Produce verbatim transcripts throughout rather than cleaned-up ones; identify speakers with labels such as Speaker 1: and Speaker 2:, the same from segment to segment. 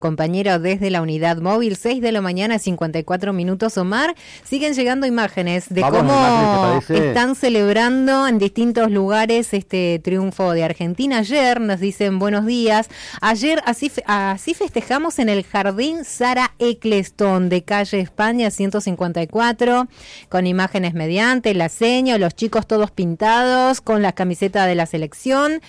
Speaker 1: compañero desde la unidad móvil, seis de la mañana, cincuenta y cuatro minutos. Omar, siguen llegando imágenes de
Speaker 2: Vamos,
Speaker 1: cómo
Speaker 2: imágenes,
Speaker 1: están celebrando en distintos lugares este triunfo de Argentina. Ayer nos dicen buenos días. Ayer así, fe- así festejamos en el Jardín Sara Eccleston de calle España ciento cincuenta y cuatro, con imágenes mediante, la seña, los chicos todos pintados con la camiseta de la selección.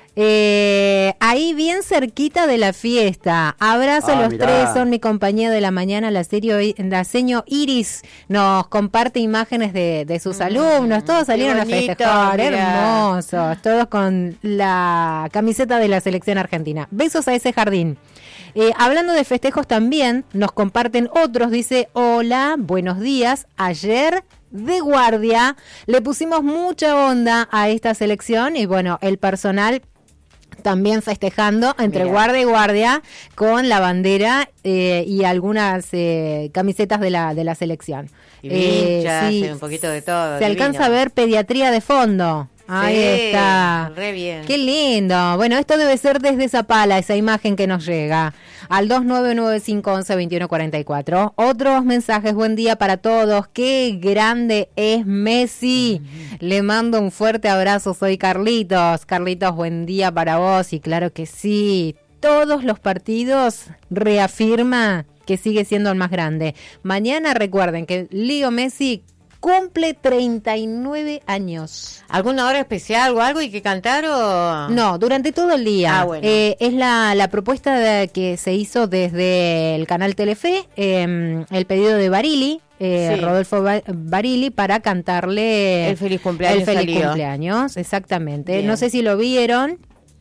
Speaker 1: Eh, ahí bien cerquita de la fiesta. Abrazo
Speaker 2: Ah,
Speaker 1: a los
Speaker 2: mirá.
Speaker 1: tres, son mi compañía de la mañana. La, serio, la seño Iris nos comparte imágenes de, de sus mm, alumnos. Todos salieron
Speaker 3: bonito,
Speaker 1: a festejar,
Speaker 3: mirá.
Speaker 1: hermosos. Todos con la camiseta de la selección argentina. Besos a ese jardín. Eh, hablando de festejos también, nos comparten otros. Dice, hola, buenos días. Ayer de guardia le pusimos mucha onda a esta selección y bueno, el personal también festejando entre
Speaker 3: Mirá.
Speaker 1: guardia y guardia con la bandera eh, y algunas eh, camisetas de la de la selección.
Speaker 3: Y vinchas,
Speaker 1: sí,
Speaker 3: y un poquito de todo.
Speaker 1: Se
Speaker 3: divino.
Speaker 1: alcanza a ver pediatría de fondo. Ahí
Speaker 3: Sí,
Speaker 1: está.
Speaker 3: re bien.
Speaker 1: Qué lindo. Bueno, esto debe ser desde Zapala, esa imagen que nos llega. Al dos nueve nueve cinco once veintiuno cuarenta y cuatro. Otros mensajes, buen día para todos. Qué grande es Messi. Mm-hmm. Le mando un fuerte abrazo, soy Carlitos. Carlitos, buen día para vos. Y claro que sí, todos los partidos reafirma que sigue siendo el más grande. Mañana recuerden que Leo Messi cumple treinta y nueve años.
Speaker 3: ¿Alguna hora especial o algo y que cantar o...?
Speaker 1: No, durante todo el día.
Speaker 3: Ah, bueno.
Speaker 1: Eh, es la, la propuesta de, que se hizo desde el canal Telefe, eh, el pedido de Barili, eh,
Speaker 3: Sí.
Speaker 1: Rodolfo Ba- Barili, para cantarle
Speaker 3: El feliz cumpleaños
Speaker 1: el feliz
Speaker 3: salió.
Speaker 1: cumpleaños, exactamente.
Speaker 3: Bien.
Speaker 1: No sé si lo vieron,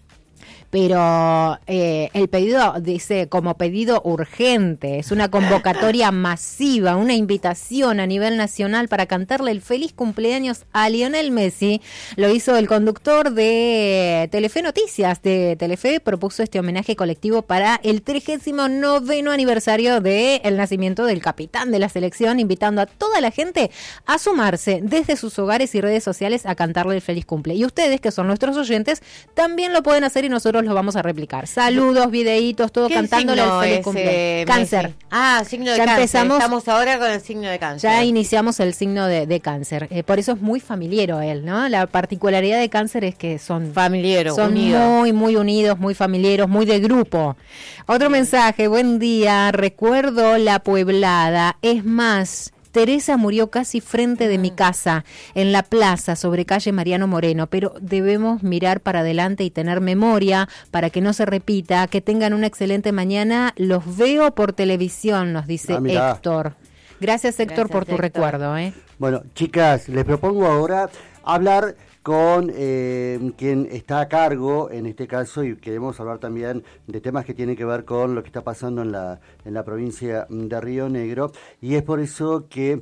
Speaker 1: pero eh, el pedido dice como pedido urgente, es una convocatoria masiva, una invitación a nivel nacional para cantarle el feliz cumpleaños a Lionel Messi. Lo hizo el conductor de Telefe Noticias de Telefe, propuso este homenaje colectivo para el trigésimo noveno aniversario del nacimiento del capitán de la selección, invitando a toda la gente a sumarse desde sus hogares y redes sociales a cantarle el feliz cumple. Y ustedes, que son nuestros oyentes, también lo pueden hacer y nosotros lo vamos a replicar. Saludos, videitos, todo cantándole el feliz cumple. Cáncer.
Speaker 3: Ah, signo de
Speaker 1: Ya
Speaker 3: cáncer.
Speaker 1: empezamos-
Speaker 3: Estamos ahora con el signo de cáncer.
Speaker 1: Ya iniciamos el signo de, de cáncer. Eh, por eso es muy familiero él, ¿no? La particularidad de cáncer es que son
Speaker 3: Familiero,
Speaker 1: son
Speaker 3: unido.
Speaker 1: muy, muy unidos, muy familiares, muy de grupo. Otro mensaje, buen día, recuerdo la Pueblada. Es más, Teresa murió casi frente de mi casa, en la plaza, sobre calle Mariano Moreno, pero debemos mirar para adelante y tener memoria para que no se repita. Que tengan una excelente mañana. Los veo por televisión, nos dice
Speaker 2: Ah, mirá.
Speaker 1: Héctor. Gracias, Héctor,
Speaker 3: Gracias,
Speaker 1: por tu
Speaker 3: Héctor.
Speaker 1: recuerdo. ¿eh?
Speaker 2: Bueno, chicas, les propongo ahora hablar con eh, quien está a cargo en este caso, y queremos hablar también de temas que tienen que ver con lo que está pasando en la en la provincia de Río Negro, y es por eso que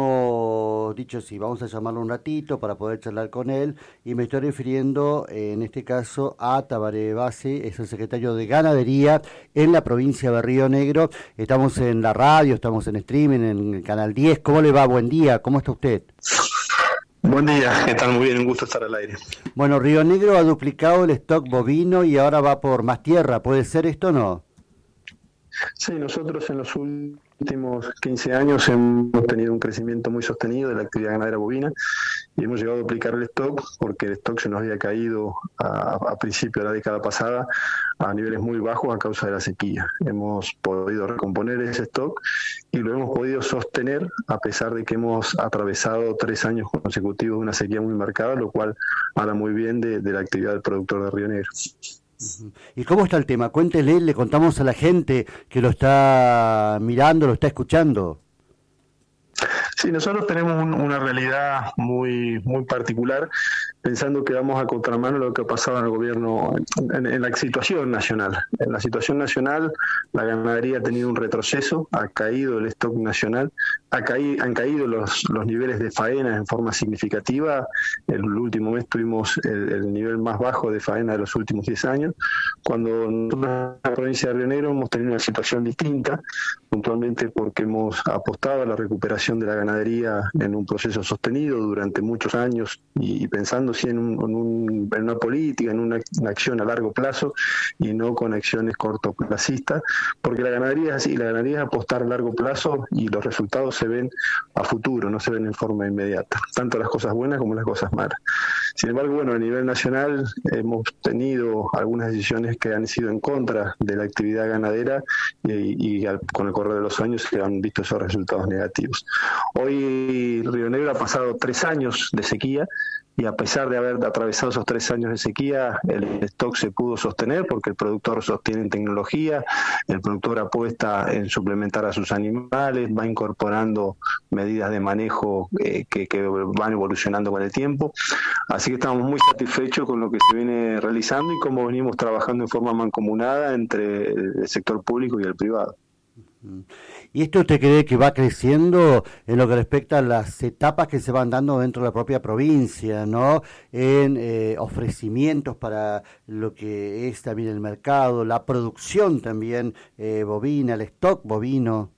Speaker 2: hemos dicho sí, vamos a llamarlo un ratito para poder charlar con él, y me estoy refiriendo eh, en este caso a Tabaré Base, es el secretario de Ganadería en la provincia de Río Negro. Estamos en la radio, estamos en streaming, en el Canal diez. ¿Cómo le va? Buen día, ¿cómo está usted?
Speaker 4: Buen día, ¿qué tal? Muy bien, un gusto estar al aire.
Speaker 2: Bueno, Río Negro ha duplicado el stock bovino y ahora va por más tierra. ¿Puede ser esto o no?
Speaker 4: Sí, nosotros en los últimos quince años hemos tenido un crecimiento muy sostenido de la actividad ganadera bovina y hemos llegado a duplicar el stock porque el stock se nos había caído a, a principio de la década pasada a niveles muy bajos a causa de la sequía. Hemos podido recomponer ese stock y lo hemos podido sostener a pesar de que hemos atravesado tres años consecutivos de una sequía muy marcada, lo cual habla muy bien de, de la actividad del productor de Río Negro.
Speaker 2: ¿Y cómo está el tema? Cuéntele, le contamos a la gente que lo está mirando, lo está escuchando.
Speaker 4: Sí, nosotros tenemos un, una realidad muy muy particular, pensando que vamos a contramano de lo que ha pasado en el gobierno, en, en la situación nacional. En la situación nacional, la ganadería ha tenido un retroceso, ha caído el stock nacional, ha caído, han caído los, los niveles de faena en forma significativa. El último mes tuvimos el, el nivel más bajo de faena de los últimos diez años, cuando nosotros en la provincia de Río Negro hemos tenido una situación distinta, puntualmente porque hemos apostado a la recuperación de la ganadería ganadería en un proceso sostenido durante muchos años y, y pensando sí en, un, en, un, en una política, en una, una acción a largo plazo y no con acciones cortoplacistas, porque la ganadería es así, la ganadería es apostar a largo plazo y los resultados se ven a futuro, no se ven en forma inmediata, tanto las cosas buenas como las cosas malas. Sin embargo, bueno, a nivel nacional hemos tenido algunas decisiones que han sido en contra de la actividad ganadera y, y al, con el correr de los años se han visto esos resultados negativos. Hoy Río Negro ha pasado tres años de sequía y a pesar de haber atravesado esos tres años de sequía, el stock se pudo sostener porque el productor sostiene en tecnología, el productor apuesta en suplementar a sus animales, va incorporando medidas de manejo eh, que, que van evolucionando con el tiempo. Así que estamos muy satisfechos con lo que se viene realizando y cómo venimos trabajando en forma mancomunada entre el sector público y el privado.
Speaker 2: ¿Y esto usted cree que va creciendo en lo que respecta a las etapas que se van dando dentro de la propia provincia, ¿no? En eh, ofrecimientos para lo que es también el mercado, la producción también eh, bovina, el stock bovino?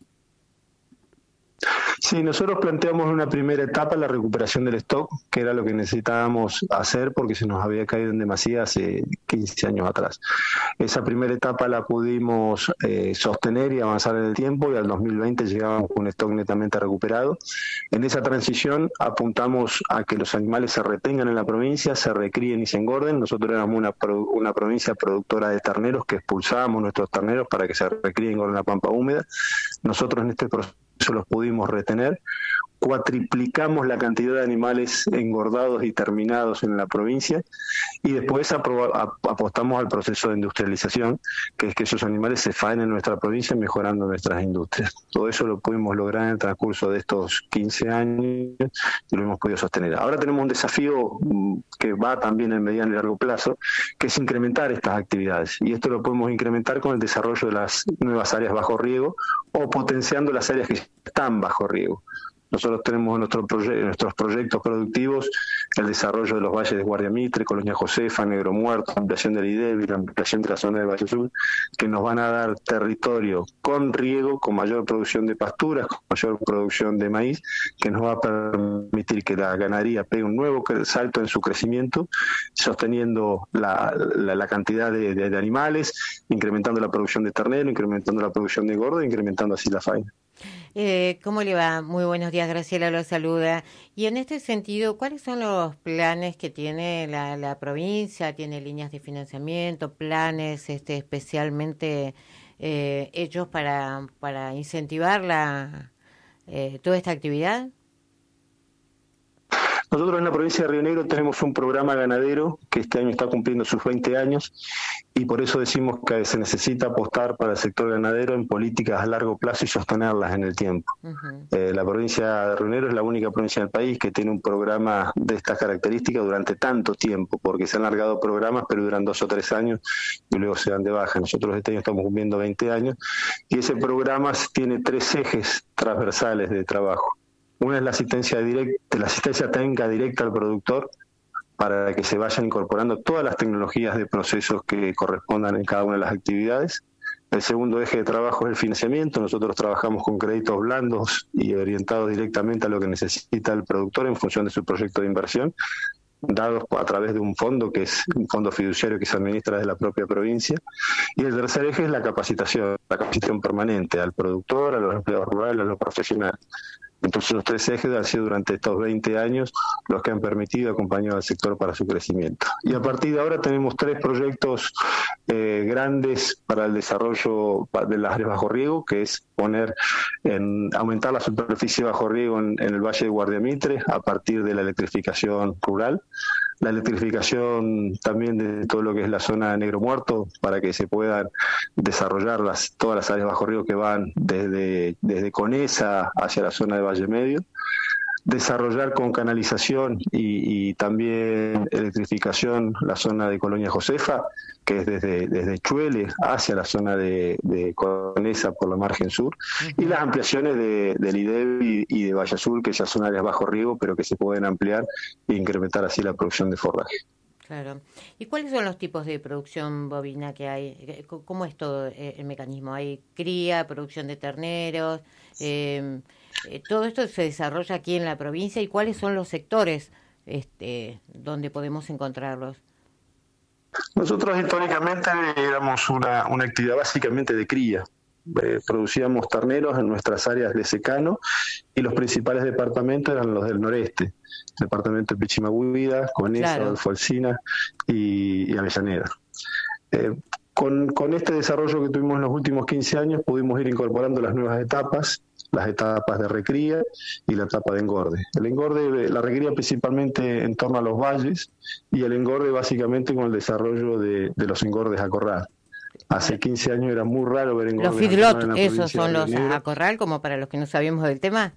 Speaker 4: Sí, nosotros planteamos en una primera etapa la recuperación del stock, que era lo que necesitábamos hacer porque se nos había caído en demasía hace quince años atrás. Esa primera etapa la pudimos eh, sostener y avanzar en el tiempo y al dos mil veinte llegábamos con un stock netamente recuperado. En esa transición apuntamos a que los animales se retengan en la provincia, se recríen y se engorden. Nosotros éramos una, una provincia productora de terneros que expulsábamos nuestros terneros para que se recríen en la pampa húmeda. Nosotros en este proceso los pudimos retener, cuatriplicamos la cantidad de animales engordados y terminados en la provincia y después apro- apostamos al proceso de industrialización, que es que esos animales se faenen en nuestra provincia mejorando nuestras industrias. Todo eso lo pudimos lograr en el transcurso de estos quince años y lo hemos podido sostener. Ahora tenemos un desafío que va también en mediano y largo plazo, que es incrementar estas actividades y esto lo podemos incrementar con el desarrollo de las nuevas áreas bajo riego o potenciando las áreas que están bajo riego. Nosotros tenemos en nuestro proye- en nuestros proyectos productivos el desarrollo de los valles de Guardia Mitre, Colonia Josefa, Negro Muerto, ampliación del I D E B y la ampliación de la zona de Valle Sur, que nos van a dar territorio con riego, con mayor producción de pasturas, con mayor producción de maíz, que nos va a permitir que la ganadería pegue un nuevo salto en su crecimiento, sosteniendo la, la, la cantidad de, de, de animales, incrementando la producción de ternero, incrementando la producción de gordo, incrementando así la faena.
Speaker 3: Eh, ¿Cómo le va? Muy buenos días, Graciela lo saluda. Y en este sentido, ¿cuáles son los planes que tiene la, la provincia? ¿Tiene líneas de financiamiento, planes este, especialmente eh, hechos para, para incentivar la, eh, toda esta actividad?
Speaker 4: Nosotros en la provincia de Río Negro tenemos un programa ganadero que este año está cumpliendo sus veinte años y por eso decimos que se necesita apostar para el sector ganadero en políticas a largo plazo y sostenerlas en el tiempo. Uh-huh. Eh, la provincia de Río Negro es la única provincia del país que tiene un programa de estas características durante tanto tiempo, porque se han largado programas pero duran dos o tres años y luego se dan de baja. Nosotros este año estamos cumpliendo veinte años y ese programa tiene tres ejes transversales de trabajo. Una es la asistencia directa, la asistencia técnica directa al productor para que se vayan incorporando todas las tecnologías de procesos que correspondan en cada una de las actividades. El segundo eje de trabajo es el financiamiento. Nosotros trabajamos con créditos blandos y orientados directamente a lo que necesita el productor en función de su proyecto de inversión, dados a través de un fondo que es un fondo fiduciario que se administra desde la propia provincia. Y el tercer eje es la capacitación, la capacitación permanente al productor, a los empleados rurales, a los profesionales. Entonces los tres ejes han sido durante estos veinte años los que han permitido acompañar al sector para su crecimiento. Y a partir de ahora tenemos tres proyectos eh, grandes para el desarrollo de las áreas bajo riego, que es poner en aumentar la superficie bajo riego en, en el Valle de Guardia Mitre a partir de la electrificación rural, la electrificación también de todo lo que es la zona de Negro Muerto para que se puedan desarrollar las, todas las áreas bajo riego que van desde, desde Conesa hacia la zona de Valle Medio, desarrollar con canalización y, y también electrificación la zona de Colonia Josefa, que es desde, desde Chuele hacia la zona de, de Conesa por la margen sur, uh-huh. y las ampliaciones de, del I D E B y, y de Valle Sur, que ya son áreas bajo riego, pero que se pueden ampliar e incrementar así la producción de forraje.
Speaker 3: Claro. ¿Y cuáles son los tipos de producción bovina que hay? ¿Cómo es todo el mecanismo? ¿Hay cría, producción de terneros? Eh, ¿Todo esto se desarrolla aquí en la provincia? ¿Y cuáles son los sectores este, donde podemos encontrarlos?
Speaker 4: Nosotros históricamente éramos una, una actividad básicamente de cría. Eh, producíamos terneros en nuestras áreas de secano y los principales departamentos eran los del noreste, departamento de Pichimahuida, Conesa, claro. Adolfo Alsina y, y Avellaneda. Eh, con, con este desarrollo que tuvimos en los últimos quince años pudimos ir incorporando las nuevas etapas, las etapas de recría y la etapa de engorde. El engorde, la recría principalmente en torno a los valles y el engorde básicamente con el desarrollo de, de los engordes a corral. Hace quince años era muy raro ver engordes.
Speaker 3: Los feedlot, esos son los a corral, como para los que no sabíamos del tema.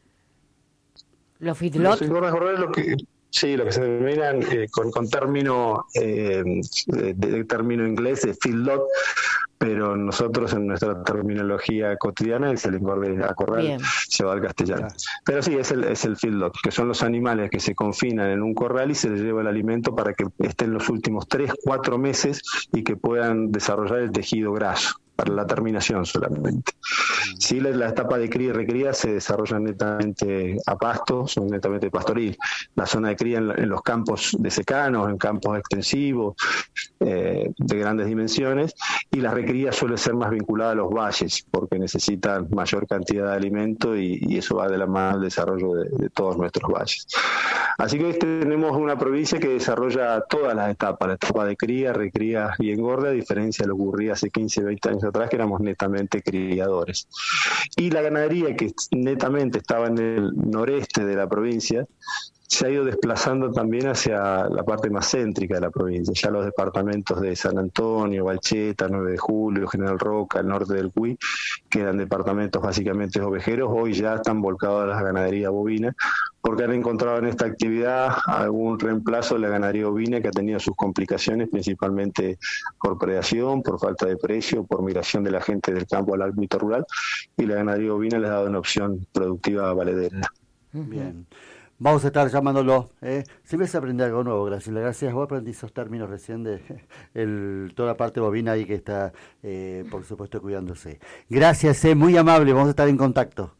Speaker 3: Los feedlot.
Speaker 4: Los engordes a corral, lo que, sí, lo que se denominan eh, con, con término eh, de, de término inglés es feedlot, pero nosotros en nuestra terminología cotidiana es el engorde a corral llevado al castellano. Pero sí, es el, es el feedlot, que son los animales que se confinan en un corral y se les lleva el alimento para que estén los últimos tres, cuatro meses y que puedan desarrollar el tejido graso, para la terminación solamente. Sí, la, la etapa de cría y recría se desarrollan netamente a pasto, son netamente pastoril. La zona de cría en, en los campos de secano, en campos extensivos, eh, de grandes dimensiones, y la recría suele ser más vinculada a los valles, porque necesitan mayor cantidad de alimento y, y eso va de la mano al desarrollo de, de todos nuestros valles. Así que hoy tenemos una provincia que desarrolla todas las etapas, la etapa de cría, recría y engorde, a diferencia de lo que ocurría hace quince, veinte años atrás, que éramos netamente criadores. Y la ganadería, que netamente estaba en el noreste de la provincia, se ha ido desplazando también hacia la parte más céntrica de la provincia. Ya los departamentos de San Antonio, Valcheta, nueve de julio, General Roca, el norte del Cuy, que eran departamentos básicamente ovejeros, hoy ya están volcados a la ganadería bovina, porque han encontrado en esta actividad algún reemplazo de la ganadería bovina que ha tenido sus complicaciones, principalmente por predación, por falta de precio, por migración de la gente del campo al ámbito rural, y la ganadería bovina les ha dado una opción productiva valedera.
Speaker 2: Bien. Vamos a estar llamándolo. ¿eh? Siempre se aprende algo nuevo, Graciela. Gracias. Vos aprendí esos términos recién de el, toda la parte bovina ahí que está, eh, por supuesto, cuidándose. Gracias, eh, muy amable. Vamos a estar en contacto.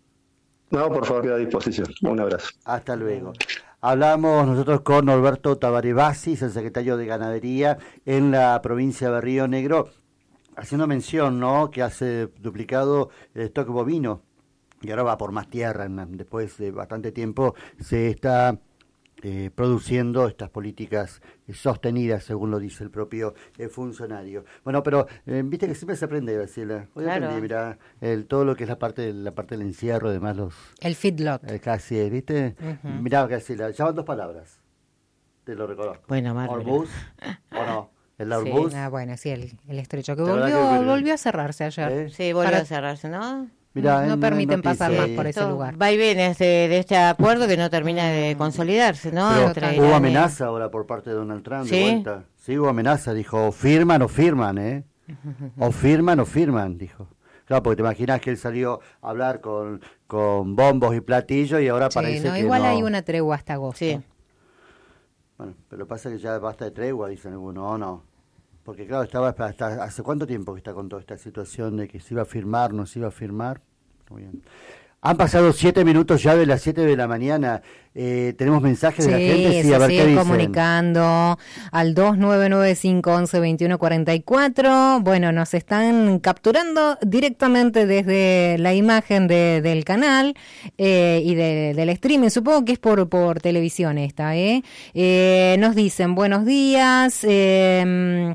Speaker 4: No, por favor, queda a disposición. Un abrazo.
Speaker 2: Hasta luego. Hablamos nosotros con Norberto Tabarebasis, el secretario de Ganadería en la provincia de Río Negro, haciendo mención, ¿no?, que hace duplicado el stock bovino. Y ahora va por más tierra, después de bastante tiempo se está eh, produciendo estas políticas eh, sostenidas, según lo dice el propio eh, funcionario. Bueno, pero eh, viste que siempre se aprende, Graciela. Hoy
Speaker 3: claro.
Speaker 2: aprendí, mira, el, todo lo que es la parte, la parte del encierro, además los...
Speaker 1: El feedlot.
Speaker 2: Eh, casi, ¿viste? Uh-huh. Mirá, Graciela, ya van dos palabras, te lo reconozco.
Speaker 3: Bueno, Marta.
Speaker 2: Orbus, ¿o no? El
Speaker 1: sí,
Speaker 2: Orbus.
Speaker 1: Ah, bueno, sí, el, el estrecho que volvió, que... volvió a cerrarse ayer.
Speaker 3: ¿Eh? Sí, volvió
Speaker 1: Para...
Speaker 3: a cerrarse, ¿no?
Speaker 2: Mirá,
Speaker 1: no
Speaker 2: en,
Speaker 1: permiten
Speaker 2: en
Speaker 1: pasar más
Speaker 2: ahí.
Speaker 1: por ese lugar.
Speaker 3: Va y viene de, de este acuerdo que no termina de consolidarse, ¿no?
Speaker 2: Pero hubo amenaza ahora por parte de Donald Trump, ¿sí? de vuelta. Sí, hubo amenaza, dijo, firman o firman, ¿eh? O firman o firman, dijo. Claro, porque te imaginas que él salió a hablar con, con bombos y platillos y ahora
Speaker 1: sí,
Speaker 2: parece
Speaker 1: no,
Speaker 2: que
Speaker 1: igual
Speaker 2: no.
Speaker 1: hay una tregua hasta agosto.
Speaker 3: Sí.
Speaker 2: Bueno, pero pasa que ya basta de tregua, dicen algunos, no, no. Porque claro, estaba hasta hace cuánto tiempo que está con toda esta situación de que se iba a firmar, no se iba a firmar. Muy bien. Han pasado siete minutos ya de las siete de la mañana. Eh, tenemos mensajes
Speaker 1: sí,
Speaker 2: de la gente. Sí,
Speaker 1: se
Speaker 2: a ver
Speaker 1: sigue
Speaker 2: qué dicen.
Speaker 1: Comunicando al dos nueve nueve cinco once veintiuno cuarenta y cuatro. Bueno, nos están capturando directamente desde la imagen de, del canal eh, y de, del streaming. Supongo que es por, por televisión esta. ¿eh? Eh, nos dicen buenos días. Eh,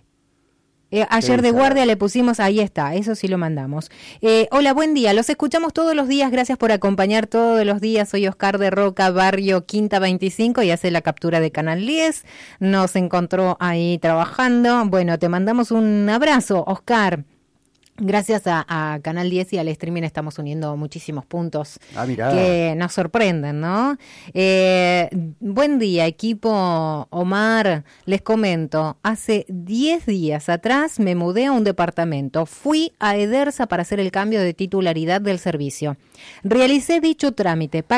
Speaker 1: Eh, ayer de guardia le pusimos, ahí está, eso sí lo mandamos. Eh, hola, buen día, los escuchamos todos los días, gracias por acompañar todos los días. Soy Oscar de Roca, barrio Quinta veinticinco, y hace la captura de Canal diez. Nos encontró ahí trabajando. Bueno, te mandamos un abrazo, Oscar. Gracias a, a Canal diez y al streaming estamos uniendo muchísimos puntos
Speaker 2: ah,
Speaker 1: que nos sorprenden, ¿no? Eh, buen día, equipo. Omar, les comento, hace diez días atrás me mudé a un departamento. Fui a Edersa para hacer el cambio de titularidad del servicio. Realicé dicho trámite, pagué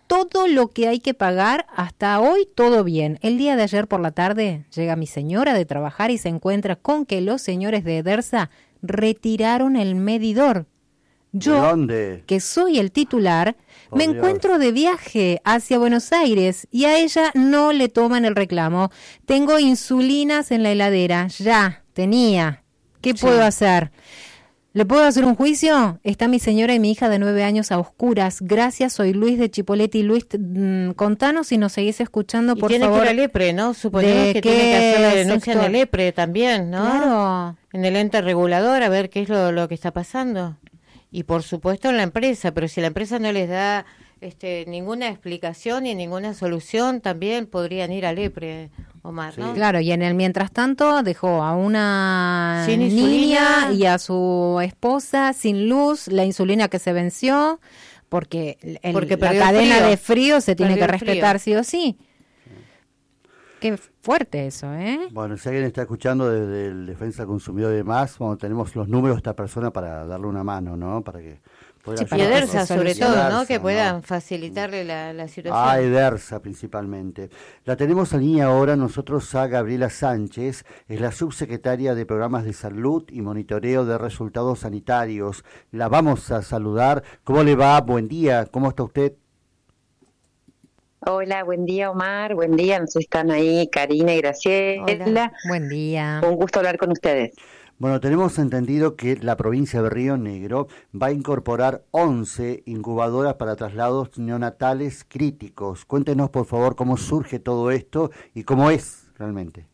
Speaker 1: todo lo que hay que pagar. Hasta hoy todo bien. El día de ayer por la tarde llega mi señora de trabajar y se encuentra con que los señores de Edersa retiraron el medidor. Yo,
Speaker 2: ¿de dónde?
Speaker 1: Que soy el titular,
Speaker 2: Por
Speaker 1: me
Speaker 2: Dios.
Speaker 1: encuentro de viaje hacia Buenos Aires y a ella no le toman el reclamo. Tengo insulinas en la heladera, ya, tenía. ¿Qué
Speaker 3: Sí.
Speaker 1: puedo hacer? ¿Le puedo hacer un juicio? Está mi señora y mi hija de nueve años a oscuras. Gracias, soy Luis de Chipoleti. Luis, mmm, contanos si nos seguís escuchando,
Speaker 3: Y
Speaker 1: por
Speaker 3: tiene
Speaker 1: favor.
Speaker 3: que ir al EPRE, ¿no? Suponemos
Speaker 1: ¿De
Speaker 3: que
Speaker 1: qué
Speaker 3: tiene que hacer la denuncia
Speaker 1: sector?
Speaker 3: en el EPRE también, ¿no?
Speaker 1: Claro.
Speaker 3: En el ente regulador, a ver qué es lo, lo que está pasando. Y por supuesto en la empresa, pero si la empresa no les da este, ninguna explicación ni ninguna solución, también podrían ir al EPRE, Omar, ¿no?
Speaker 1: Claro, y en el mientras tanto dejó a una
Speaker 3: Sin
Speaker 1: niña
Speaker 3: insulina.
Speaker 1: y a su esposa sin luz, la insulina que se venció, porque, el-
Speaker 3: Porque
Speaker 1: la
Speaker 3: perdió el
Speaker 1: cadena
Speaker 3: frío.
Speaker 1: de frío se tiene
Speaker 3: Perdió
Speaker 1: que
Speaker 3: el frío.
Speaker 1: respetar sí o sí. Qué fuerte eso, ¿eh?
Speaker 2: Bueno, si alguien está escuchando desde el Defensa del Consumidor y demás, bueno, tenemos los números de esta persona para darle una mano, ¿no? Para que pueda
Speaker 1: Sí,
Speaker 3: Y
Speaker 1: para que
Speaker 3: Edersa
Speaker 1: se
Speaker 3: sobre todo,
Speaker 2: solucione.
Speaker 3: ¿no? Que
Speaker 2: Edersa,
Speaker 3: puedan
Speaker 2: ¿no?
Speaker 3: facilitarle la, la situación.
Speaker 2: Ah, Edersa principalmente. La tenemos en línea ahora nosotros a Gabriela Sánchez, es la subsecretaria de Programas de Salud y Monitoreo de Resultados Sanitarios. La vamos a saludar. ¿Cómo le va? Buen día. ¿Cómo está usted?
Speaker 5: Hola, buen día Omar, buen día, nos están ahí Karina y Graciela.
Speaker 3: Hola.
Speaker 1: Buen día.
Speaker 5: Un gusto hablar con ustedes.
Speaker 2: Bueno, tenemos entendido que la provincia de Río Negro va a incorporar once incubadoras para traslados neonatales críticos. Cuéntenos, por favor, cómo surge todo esto y cómo es realmente.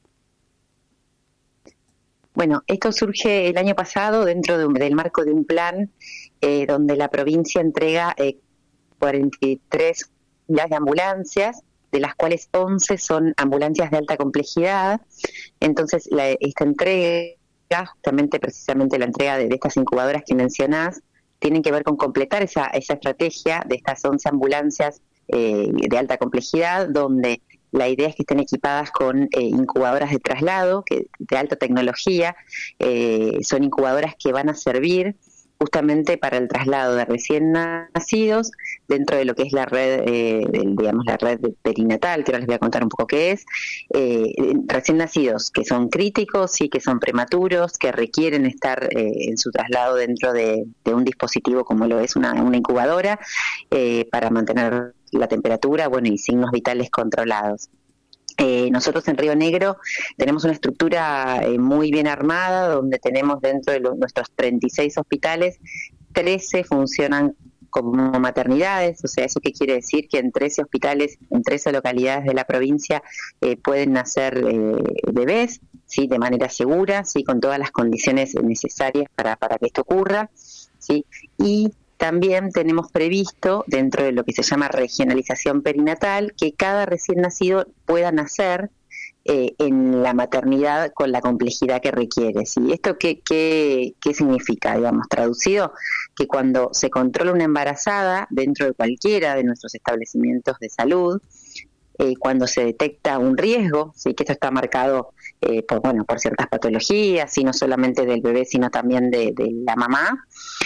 Speaker 5: Bueno, esto surge el año pasado dentro de un- del marco de un plan eh, donde la provincia entrega eh, cuarenta y tres unidades de ambulancias, de las cuales once son ambulancias de alta complejidad. Entonces, la, esta entrega, justamente precisamente la entrega de, de estas incubadoras que mencionás, tienen que ver con completar esa, esa estrategia de estas once ambulancias eh, de alta complejidad, donde la idea es que estén equipadas con eh, incubadoras de traslado que, de alta tecnología. Eh, son incubadoras que van a servir justamente para el traslado de recién nacidos dentro de lo que es la red, eh, del, digamos, la red perinatal, que ahora les voy a contar un poco qué es, eh, recién nacidos que son críticos y que son prematuros, que requieren estar eh, en su traslado dentro de, de un dispositivo como lo es una, una incubadora, eh, para mantener la temperatura, bueno, y signos vitales controlados. Eh, nosotros en Río Negro tenemos una estructura eh, muy bien armada, donde tenemos dentro de los, nuestros treinta y seis hospitales, trece funcionan como maternidades. O sea, ¿eso qué quiere decir? Que en trece hospitales, en trece localidades de la provincia eh, pueden nacer eh, bebés, ¿sí? De manera segura, ¿sí? Con todas las condiciones necesarias para, para que esto ocurra, ¿sí? Y también tenemos previsto, dentro de lo que se llama regionalización perinatal, que cada recién nacido pueda nacer eh, en la maternidad con la complejidad que requiere. ¿Sí? ¿Esto qué, qué, qué significa? Digamos, traducido, que cuando se controla una embarazada dentro de cualquiera de nuestros establecimientos de salud, eh, cuando se detecta un riesgo, ¿sí? Que esto está marcado eh, por, bueno, por ciertas patologías, y no solamente del bebé, sino también de, de la mamá,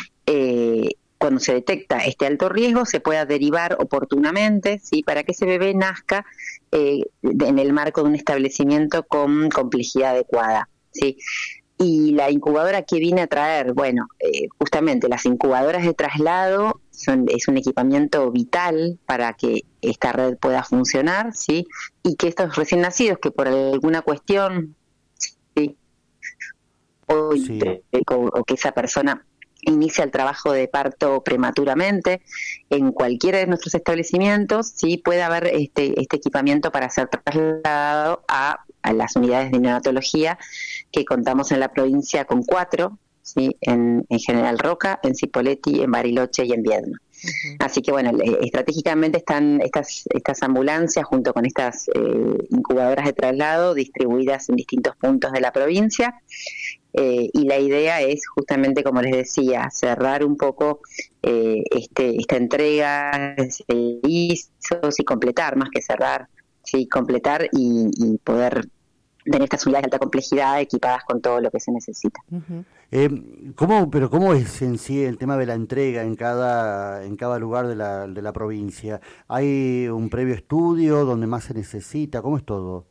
Speaker 5: eh, cuando se detecta este alto riesgo, se pueda derivar oportunamente, ¿sí? Para que ese bebé nazca eh, en el marco de un establecimiento con complejidad adecuada, ¿sí? Y la incubadora que viene a traer, bueno, eh, justamente las incubadoras de traslado son, es un equipamiento vital para que esta red pueda funcionar, ¿sí? Y que estos recién nacidos que por alguna cuestión, ¿sí? o,
Speaker 2: Sí.
Speaker 5: o, o que esa persona inicia el trabajo de parto prematuramente, en cualquiera de nuestros establecimientos sí puede haber este, este equipamiento para ser trasladado a, a las unidades de neonatología, que contamos en la provincia con cuatro, ¿sí? en, en General Roca, en Cipolletti, en Bariloche y en Viedma. Uh-huh. Así que bueno, estratégicamente están estas, estas ambulancias junto con estas eh, incubadoras de traslado distribuidas en distintos puntos de la provincia. Eh, y la idea es justamente, como les decía, cerrar un poco eh, este, esta entrega de I S Os y completar, más que cerrar, sí, completar y, y poder tener estas unidades de alta complejidad equipadas con todo lo que se necesita.
Speaker 2: Uh-huh. Eh, ¿cómo, pero cómo es en sí el tema de la entrega en cada en cada lugar de la de la provincia? ¿Hay un previo estudio donde más se necesita? ¿Cómo es todo?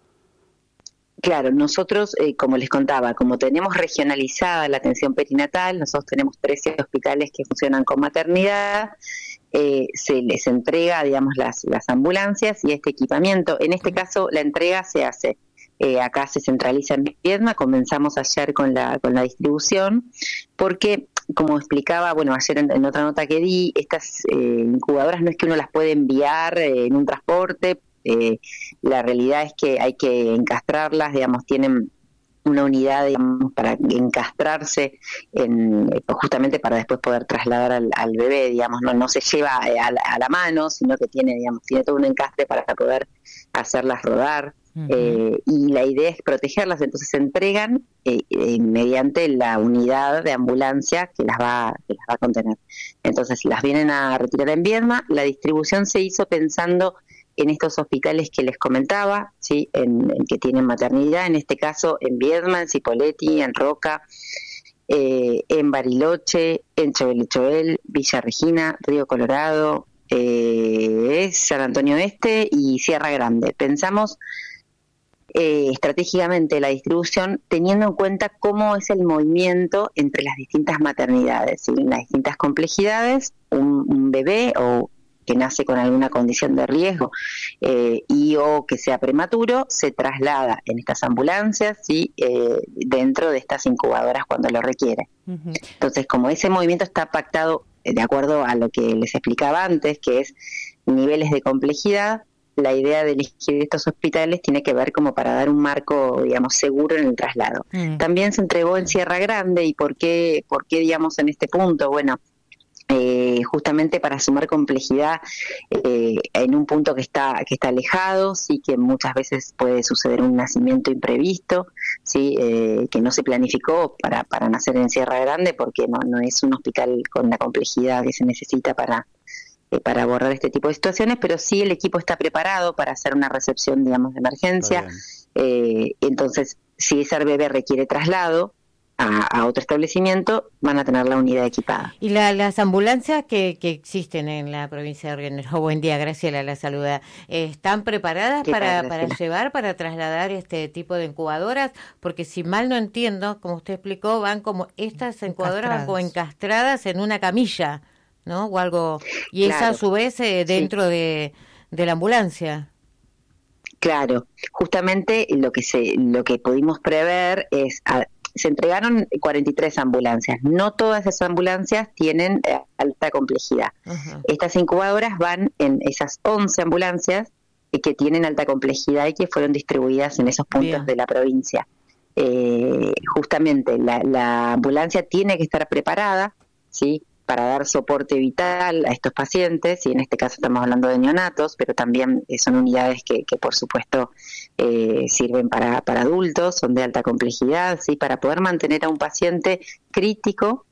Speaker 5: Claro, nosotros, eh, como les contaba, como tenemos regionalizada la atención perinatal, nosotros tenemos trece hospitales que funcionan con maternidad, eh, se les entrega, digamos, las, las ambulancias y este equipamiento. En este caso, la entrega se hace, eh, acá se centraliza en Viedma, comenzamos ayer con la, con la distribución, porque, como explicaba, bueno, ayer en, en otra nota que di, estas eh, incubadoras no es que uno las puede enviar eh, en un transporte. Eh, la realidad es que hay que encastrarlas, digamos, tienen una unidad, digamos, para encastrarse en, justamente para después poder trasladar al, al bebé, digamos, no no se lleva a la, a la mano, sino que tiene, digamos, tiene todo un encastre para poder hacerlas rodar. Uh-huh. eh, y la idea es protegerlas, entonces se entregan eh, eh, mediante la unidad de ambulancia que las va que las va a contener. Entonces las vienen a retirar en Viedma. La distribución se hizo pensando en estos hospitales que les comentaba, sí, en, en que tienen maternidad, en este caso en Viedma, en Cipolletti, en Roca, eh, en Bariloche, en Chovel, Villa Regina, Río Colorado, eh, San Antonio Este y Sierra Grande. Pensamos eh, estratégicamente la distribución teniendo en cuenta cómo es el movimiento entre las distintas maternidades, ¿sí? Las distintas complejidades, un, un bebé o que nace con alguna condición de riesgo eh, y o que sea prematuro, se traslada en estas ambulancias, ¿sí? eh, dentro de estas incubadoras cuando lo requiere. Uh-huh. Entonces, como ese movimiento está pactado de acuerdo a lo que les explicaba antes, que es niveles de complejidad, la idea de elegir estos hospitales tiene que ver como para dar un marco, digamos, seguro en el traslado. Uh-huh. También se entregó en Sierra Grande. ¿Y por qué, por qué digamos, en este punto? Bueno, Eh, justamente para sumar complejidad eh, en un punto que está que está alejado, sí, que muchas veces puede suceder un nacimiento imprevisto, sí, eh, que no se planificó para, para nacer en Sierra Grande porque no, no es un hospital con la complejidad que se necesita para eh, para abordar este tipo de situaciones, pero sí el equipo está preparado para hacer una recepción, digamos, de emergencia. Eh, entonces, si ese bebé requiere traslado A, a otro establecimiento, van a tener la unidad equipada.
Speaker 3: Y la, las ambulancias que, que existen en la provincia de Río Negro, buen día, Graciela la saluda, ¿están preparadas para, para llevar, para trasladar este tipo de incubadoras? Porque si mal no entiendo, como usted explicó, van como estas incubadoras van como encastradas en una camilla, ¿no? O algo, y claro, esa a su vez eh, dentro sí. de, de la ambulancia.
Speaker 5: Claro, justamente lo que se, lo que pudimos prever es a, se entregaron cuarenta y tres ambulancias. No todas esas ambulancias tienen eh, alta complejidad. Uh-huh. Estas incubadoras van en esas once ambulancias eh, que tienen alta complejidad y que fueron distribuidas en esos puntos Bien. de la provincia. Eh, justamente la, la ambulancia tiene que estar preparada, ¿sí?, para dar soporte vital a estos pacientes, y en este caso estamos hablando de neonatos, pero también eh, son unidades que, que por supuesto eh, sirven para, para adultos, son de alta complejidad, sí, para poder mantener a un paciente crítico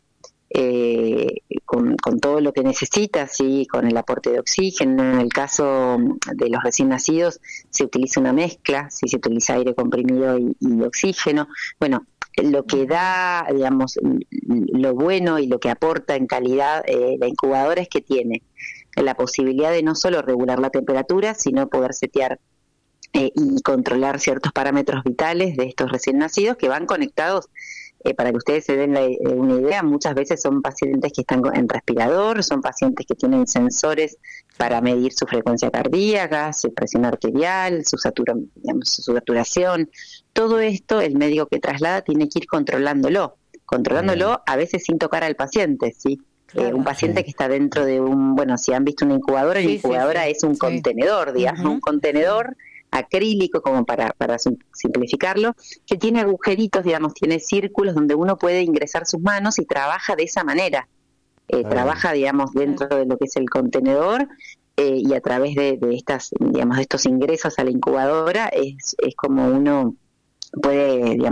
Speaker 5: eh, con, con todo lo que necesita, sí, con el aporte de oxígeno. En el caso de los recién nacidos se utiliza una mezcla, sí, se utiliza aire comprimido y, y oxígeno. Bueno, lo que da, digamos, lo bueno y lo que aporta en calidad eh, la incubadora es que tiene la posibilidad de no solo regular la temperatura, sino poder setear eh, y controlar ciertos parámetros vitales de estos recién nacidos que van conectados. Eh, para que ustedes se den la, eh, una idea, muchas veces son pacientes que están en respirador, son pacientes que tienen sensores para medir su frecuencia cardíaca, su presión arterial, su, satura, digamos, su saturación. Todo esto el médico que traslada tiene que ir controlándolo, controlándolo a veces sin tocar al paciente, ¿sí? Claro, eh, un paciente sí. que está dentro de un, bueno, si han visto una incubadora, sí, la incubadora sí, sí. es un sí. contenedor, digamos, uh-huh. un contenedor acrílico, como para, para simplificarlo, que tiene agujeritos, digamos, tiene círculos donde uno puede ingresar sus manos y trabaja de esa manera. Eh, ah. Trabaja, digamos, dentro de lo que es el contenedor eh, y a través de, de estas, digamos, de estos ingresos a la incubadora es, es como uno puede, digamos,